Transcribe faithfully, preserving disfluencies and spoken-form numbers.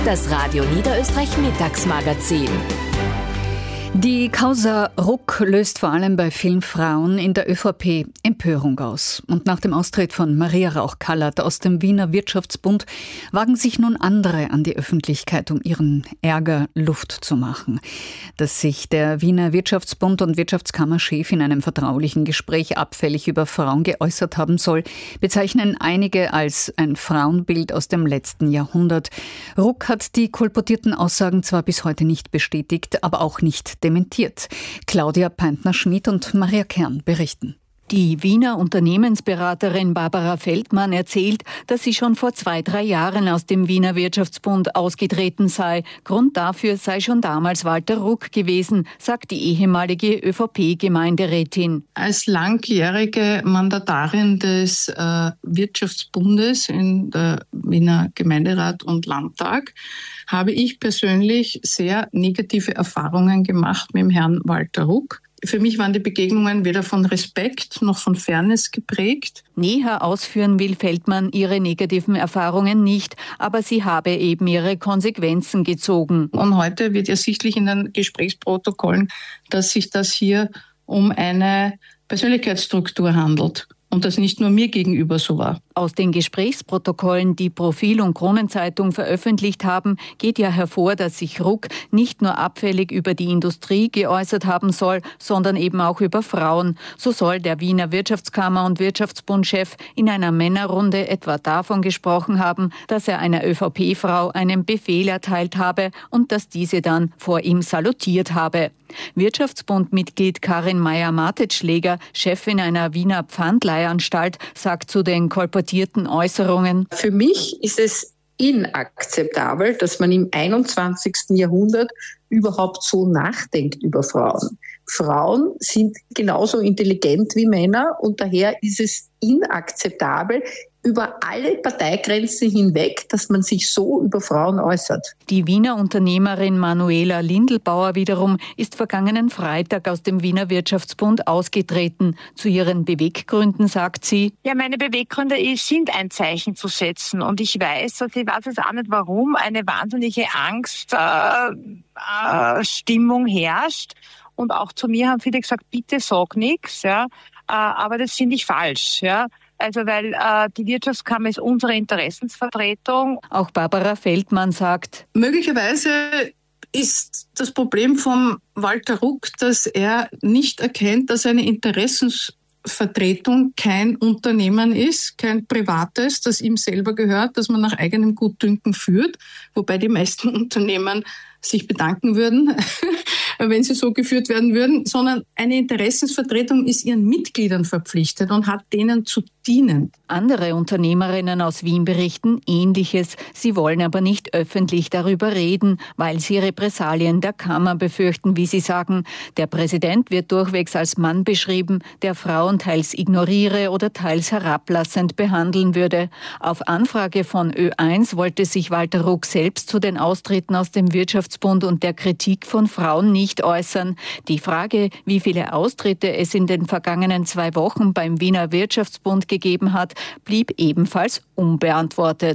Das Radio Niederösterreich Mittagsmagazin. Die Causa Ruck löst vor allem bei vielen Frauen in der ÖVP Empörung aus. Und nach dem Austritt von Maria Rauch-Kallert aus dem Wiener Wirtschaftsbund wagen sich nun andere an die Öffentlichkeit, um ihren Ärger Luft zu machen. Dass sich der Wiener Wirtschaftsbund und Wirtschaftskammerchef in einem vertraulichen Gespräch abfällig über Frauen geäußert haben soll, bezeichnen einige als ein Frauenbild aus dem letzten Jahrhundert. Ruck hat die kolportierten Aussagen zwar bis heute nicht bestätigt, aber auch nicht dementiert. Claudia Peintner-Schmid und Maria Kern berichten. Die Wiener Unternehmensberaterin Barbara Feldmann erzählt, dass sie schon vor zwei, drei Jahren aus dem Wiener Wirtschaftsbund ausgetreten sei. Grund dafür sei schon damals Walter Ruck gewesen, sagt die ehemalige ÖVP-Gemeinderätin. Als langjährige Mandatarin des äh, Wirtschaftsbundes in der Wiener Gemeinderat und Landtag habe ich persönlich sehr negative Erfahrungen gemacht mit dem Herrn Walter Ruck. Für mich waren die Begegnungen weder von Respekt noch von Fairness geprägt. Näher ausführen will Feldmann ihre negativen Erfahrungen nicht, aber sie habe eben ihre Konsequenzen gezogen. Und heute wird ersichtlich in den Gesprächsprotokollen, dass sich das hier um eine Persönlichkeitsstruktur handelt. Und das nicht nur mir gegenüber so war. Aus den Gesprächsprotokollen, die Profil und Kronenzeitung veröffentlicht haben, geht ja hervor, dass sich Ruck nicht nur abfällig über die Industrie geäußert haben soll, sondern eben auch über Frauen. So soll der Wiener Wirtschaftskammer- und Wirtschaftsbundchef in einer Männerrunde etwa davon gesprochen haben, dass er einer ÖVP-Frau einen Befehl erteilt habe und dass diese dann vor ihm salutiert habe. Wirtschaftsbundmitglied Karin Meyer-Martetschläger, Chefin einer Wiener Pfandleihanstalt, sagt zu den kolportierten Äußerungen: Für mich ist es inakzeptabel, dass man im einundzwanzigsten Jahrhundert überhaupt so nachdenkt über Frauen. Frauen sind genauso intelligent wie Männer und daher ist es inakzeptabel, über alle Parteigrenzen hinweg, dass man sich so über Frauen äußert. Die Wiener Unternehmerin Manuela Lindelbauer wiederum ist vergangenen Freitag aus dem Wiener Wirtschaftsbund ausgetreten. Zu ihren Beweggründen sagt sie: Ja, meine Beweggründe sind, ein Zeichen zu setzen. Und ich weiß, und ich weiß jetzt auch nicht warum, eine wahnsinnige Angststimmung äh, äh, Stimmung herrscht. Und auch zu mir haben viele gesagt, bitte sag nichts. Ja. Äh, aber das finde ich falsch. Ja. Also weil äh, die Wirtschaftskammer ist unsere Interessensvertretung. Auch Barbara Feldmann sagt: Möglicherweise ist das Problem von Walter Ruck, dass er nicht erkennt, dass eine Interessensvertretung kein Unternehmen ist, kein privates, das ihm selber gehört, das man nach eigenem Gutdünken führt, wobei die meisten Unternehmen sich bedanken würden, wenn sie so geführt werden würden, sondern eine Interessensvertretung ist ihren Mitgliedern verpflichtet und hat denen zu dienen. Andere Unternehmerinnen aus Wien berichten Ähnliches. Sie wollen aber nicht öffentlich darüber reden, weil sie Repressalien der Kammer befürchten, wie sie sagen. Der Präsident wird durchwegs als Mann beschrieben, der Frauen teils ignoriere oder teils herablassend behandeln würde. Auf Anfrage von Ö eins wollte sich Walter Ruck selbst zu den Austritten aus dem Wirtschaftsbund und der Kritik von Frauen nicht äußern. Die Frage, wie viele Austritte es in den vergangenen zwei Wochen beim Wiener Wirtschaftsbund gegeben hat, blieb ebenfalls unbeantwortet.